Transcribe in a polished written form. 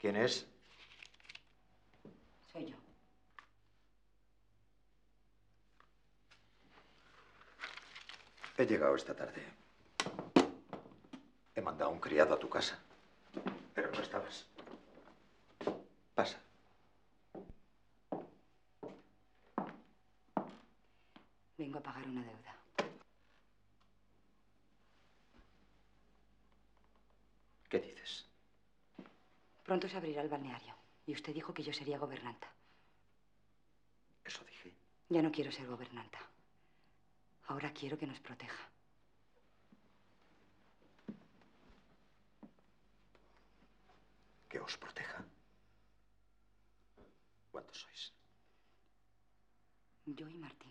¿Quién es? Soy yo. He llegado esta tarde. He mandado a un criado a tu casa, pero no estabas. Pasa. Vengo a pagar una deuda. ¿Qué dices? Pronto se abrirá el balneario y usted dijo que yo sería gobernanta. Eso dije. Ya no quiero ser gobernanta. Ahora quiero que nos proteja. ¿Que os proteja? ¿Cuántos sois? Yo y Martín.